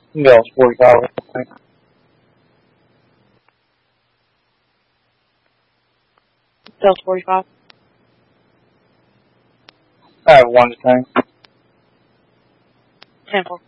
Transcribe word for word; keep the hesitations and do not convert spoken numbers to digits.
Mills, forty-five. Mills, forty-five. I have one to tank. ten four.